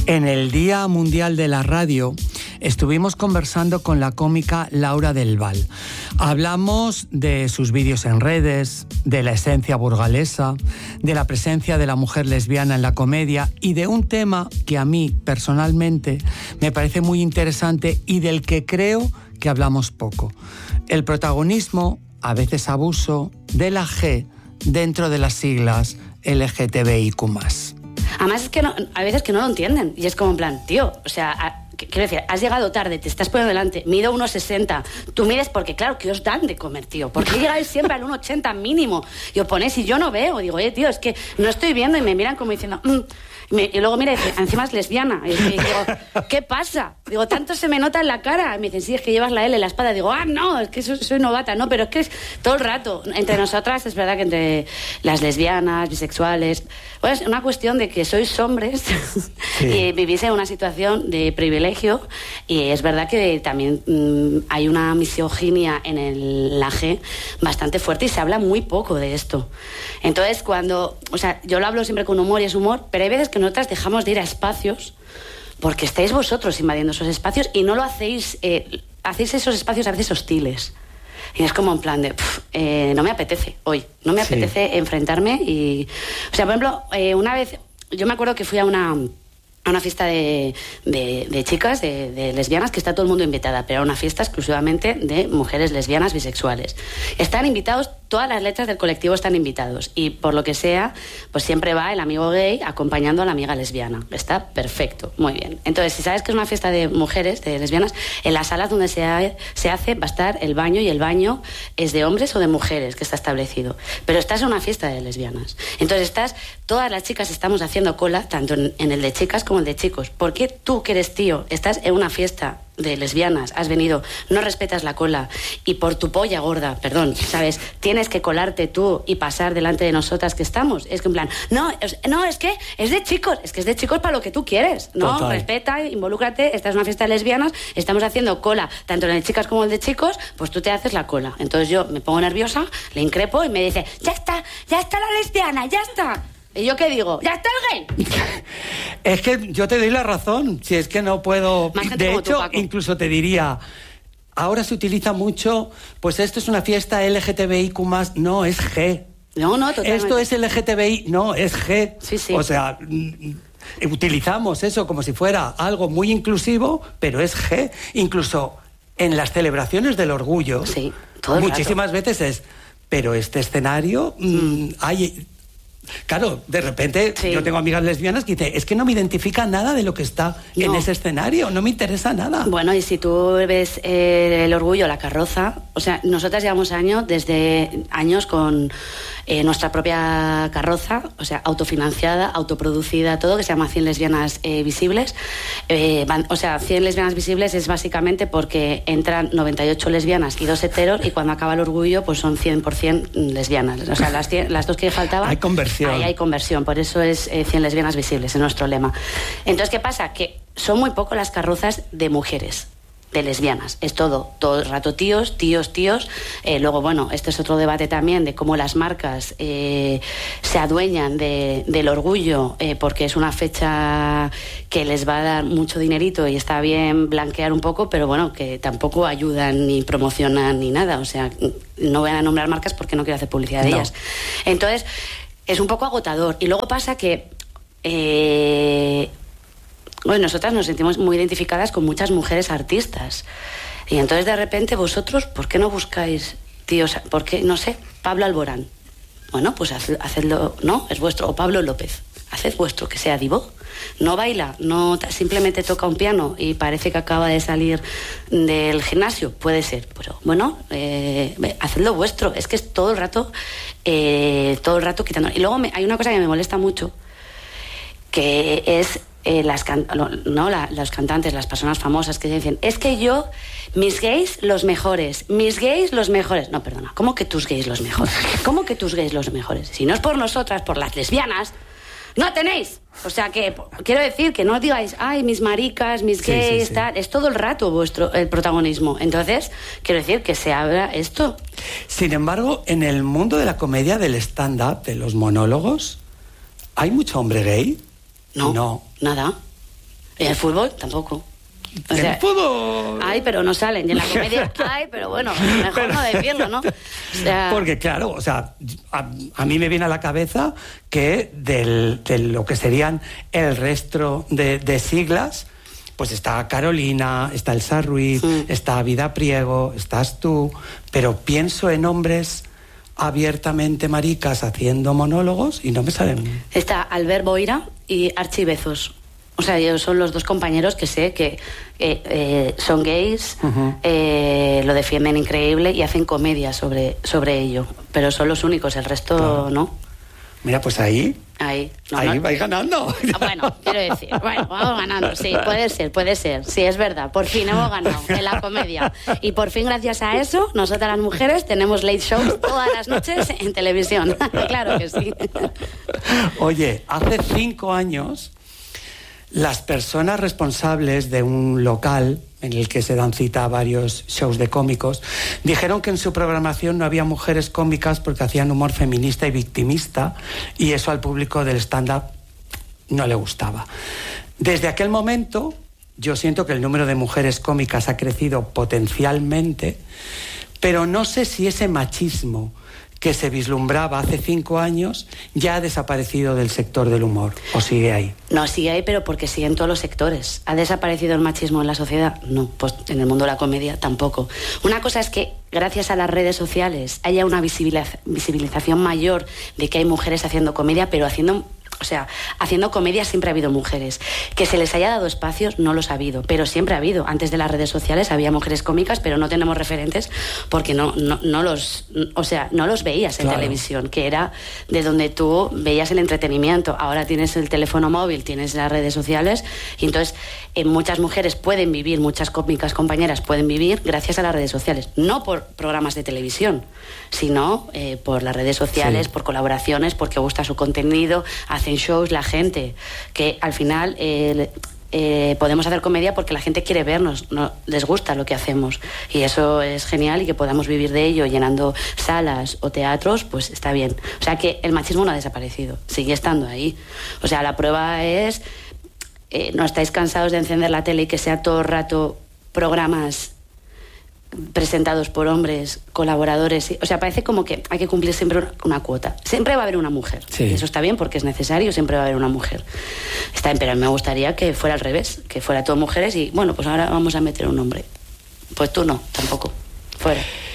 En el Día Mundial de la Radio estuvimos conversando con la cómica Laura del Val. Hablamos de sus vídeos en redes, de la esencia burgalesa, de la presencia de la mujer lesbiana en la comedia y de un tema que a mí personalmente me parece muy interesante y del que creo que hablamos poco. El protagonismo, a veces abuso, de la G dentro de las siglas LGTBIQ+. Además es que a veces que no lo entienden y es como en plan, tío, o sea, quiero decir, has llegado tarde, te estás poniendo delante, mido 1,60, tú mides porque claro, ¿qué os dan de comer, tío? ¿Por qué llegáis siempre al 1,80 mínimo? Y os ponéis y yo no veo, digo, tío, es que no estoy viendo y me miran como diciendo, y luego mira y dice, encima es lesbiana. Y digo, ¿qué pasa? Digo, tanto se me nota en la cara. Y me dicen, sí, es que llevas la L en la espalda. Digo, no, es que soy novata. No, pero es que es todo el rato. Entre nosotras, es verdad que entre las lesbianas, bisexuales, pues es una cuestión de que sois hombres sí. Y vivís en una situación de privilegio. Y es verdad que también hay una misoginia en la G bastante fuerte y se habla muy poco de esto. Entonces, o sea, yo lo hablo siempre con humor y es humor, pero hay veces que nosotras dejamos de ir a espacios porque estáis vosotros invadiendo esos espacios y no lo hacéis, hacéis esos espacios a veces hostiles. Y es como en plan de, no me apetece hoy, no me apetece enfrentarme y... O sea, por ejemplo, una vez, yo me acuerdo que fui a una fiesta de chicas, de lesbianas, que está todo el mundo invitada, pero era una fiesta exclusivamente de mujeres lesbianas bisexuales. Están invitados, todas las letras del colectivo están invitados y por lo que sea, pues siempre va el amigo gay acompañando a la amiga lesbiana. Está perfecto, muy bien. Entonces, si sabes que es una fiesta de mujeres, de lesbianas, en las salas donde se hace va a estar el baño y el baño es de hombres o de mujeres, que está establecido. Pero estás en una fiesta de lesbianas. Entonces todas las chicas estamos haciendo cola, tanto en el de chicas como el de chicos. ¿Por qué tú, que eres tío, estás en una fiesta de lesbianas, has venido, no respetas la cola y por tu polla gorda, perdón, ¿sabes? Tienes que colarte tú y pasar delante de nosotras que estamos? Es que en plan, no, es que es de chicos, para lo que tú quieres, ¿no? Total. Respeta, involúcrate, esta es una fiesta de lesbianas, estamos haciendo cola, tanto en el de chicas como el de chicos, pues tú te haces la cola. Entonces yo me pongo nerviosa, le increpo y me dice, ya está la lesbiana, ya está. ¿Y yo qué digo? ¡Ya está el gay! Es que yo te doy la razón. Si es que no puedo... De hecho, incluso te diría... Ahora se utiliza mucho... Pues esto es una fiesta LGTBIQ+. No, es G. No, totalmente. Esto es LGTBI. No, es G. Sí. O sea... Utilizamos eso como si fuera algo muy inclusivo, pero es G. Incluso en las celebraciones del orgullo... Sí, todo el muchísimas rato. veces es... Pero este escenario... hay... Claro, de repente yo tengo amigas lesbianas que dicen, es que no me identifica nada de lo que está en ese escenario, no me interesa nada. Bueno, y si tú ves el orgullo, la carroza, o sea, nosotras llevamos desde años con nuestra propia carroza, o sea, autofinanciada, autoproducida, todo, que se llama 100 lesbianas visibles. 100 lesbianas visibles es básicamente porque entran 98 lesbianas y 2 heteros y cuando acaba el orgullo pues son 100% lesbianas. O sea, las dos que faltaban... Hay conversión. Ahí hay conversión, por eso es 100 lesbianas visibles, es nuestro lema. Entonces, ¿qué pasa? Que son muy poco las carrozas de mujeres, de lesbianas. Es todo el rato tíos. Luego, bueno, este es otro debate también de cómo las marcas se adueñan del orgullo porque es una fecha que les va a dar mucho dinerito y está bien blanquear un poco, pero bueno, que tampoco ayudan ni promocionan ni nada. O sea, no voy a nombrar marcas porque no quiero hacer publicidad de ellas. Entonces, es un poco agotador. Y luego pasa que... nosotras nos sentimos muy identificadas con muchas mujeres artistas. Y entonces de repente vosotros, ¿por qué no buscáis tíos? ¿Por qué? No sé, Pablo Alborán. Bueno, pues hacedlo, ¿no? Es vuestro. O Pablo López. Haced vuestro, que sea divo. No baila, no simplemente toca un piano y parece que acaba de salir del gimnasio. Puede ser, pero bueno, hacedlo vuestro. Es que es todo el rato quitando. Y luego hay una cosa que me molesta mucho, que es los cantantes, las personas famosas que dicen, es que mis gays los mejores. No, perdona, ¿cómo que tus gays los mejores? ¿Cómo que tus gays los mejores? Si no es por nosotras, por las lesbianas, no tenéis. O sea que, quiero decir que no digáis, ay, mis maricas, mis gays, sí. Tal. Es todo el rato el protagonismo. Entonces, quiero decir que se abra esto. Sin embargo, en el mundo de la comedia, del stand-up, de los monólogos, ¿hay mucho hombre gay? No, nada. Y en el fútbol tampoco. O sea, ¿el fútbol? Ay, pero no salen. Y en la comedia, ay, pero bueno, mejor no decirlo, ¿no? O sea, porque claro, o sea, a mí me viene a la cabeza que de lo que serían el resto de siglas, pues está Carolina, está Elsa Ruiz, está Vida Priego, estás tú, pero pienso en hombres abiertamente maricas haciendo monólogos y no me salen. Está Albert Boira y Archie Bezos. O sea, ellos son los dos compañeros que sé que son gays, lo defienden increíble y hacen comedia sobre ello. Pero son los únicos, el resto claro. No. Mira, pues ahí vais ganando. Bueno, quiero decir, vamos ganando, sí, puede ser, sí, es verdad, por fin hemos ganado en la comedia. Y por fin, gracias a eso, nosotras las mujeres tenemos late shows todas las noches en televisión. Claro que sí. Oye, hace 5 años, las personas responsables de un local en el que se dan cita a varios shows de cómicos dijeron que en su programación no había mujeres cómicas porque hacían humor feminista y victimista, y eso al público del stand-up no le gustaba. Desde aquel momento yo siento que el número de mujeres cómicas ha crecido potencialmente, pero no sé si ese machismo que se vislumbraba hace 5 años ya ha desaparecido del sector del humor, ¿o sigue ahí? No, sigue ahí, pero porque sigue en todos los sectores. ¿Ha desaparecido el machismo en la sociedad? No, pues en el mundo de la comedia tampoco. Una cosa es que gracias a las redes sociales haya una visibilización mayor de que hay mujeres haciendo comedia, pero haciendo comedia siempre ha habido mujeres. Que se les haya dado espacios, no los ha habido, pero siempre ha habido. Antes de las redes sociales había mujeres cómicas, pero no tenemos referentes porque no los veías en televisión, que era de donde tú veías el entretenimiento. Ahora tienes el teléfono móvil, tienes las redes sociales, y entonces muchas mujeres pueden vivir, muchas cómicas compañeras pueden vivir gracias a las redes sociales. No por programas de televisión, sino por las redes sociales, por colaboraciones, porque gusta su contenido, hacen shows, la gente, que al final podemos hacer comedia porque la gente quiere vernos, no les gusta lo que hacemos, y eso es genial, y que podamos vivir de ello llenando salas o teatros, pues está bien. O sea que el machismo no ha desaparecido, sigue estando ahí. O sea, la prueba es, no estáis cansados de encender la tele y que sea todo el rato programas presentados por hombres, colaboradores, o sea, parece como que hay que cumplir siempre una cuota. Siempre va a haber una mujer, y eso está bien porque es necesario, siempre va a haber una mujer. Está bien, pero me gustaría que fuera al revés, que fuera todo mujeres y, bueno, pues ahora vamos a meter un hombre. Pues tú no, tampoco. Fuera.